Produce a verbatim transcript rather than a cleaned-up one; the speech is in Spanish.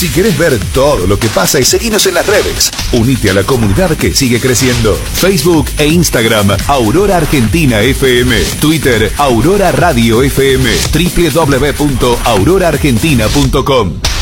Si querés ver todo lo que pasa y seguinos en las redes, unite a la comunidad que sigue creciendo. Facebook e Instagram, Aurora Argentina F M. Twitter, Aurora Radio F M. doble u doble u doble u punto aurora argentina punto com.